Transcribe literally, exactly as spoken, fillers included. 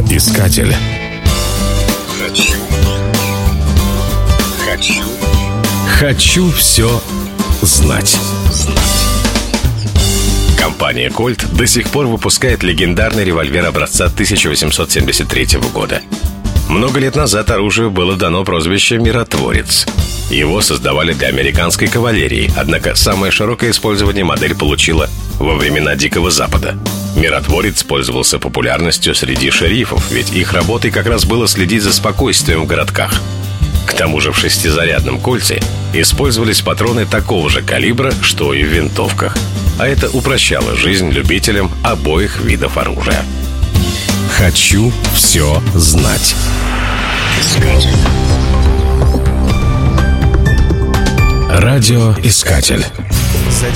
Радиоискатель. Хочу. Хочу. Хочу все знать. Компания Colt до сих пор выпускает легендарный револьвер образца тысяча восемьсот семьдесят третьего года. Много лет назад оружию было дано прозвище «Миротворец». Его создавали для американской кавалерии, однако самое широкое использование модель получила во времена Дикого Запада. Миротворец пользовался популярностью среди шерифов, ведь их работой как раз было следить за спокойствием в городках. К тому же в шестизарядном кольте использовались патроны такого же калибра, что и в винтовках. А это упрощало жизнь любителям обоих видов оружия. Хочу все знать. Искатель. Радиоискатель.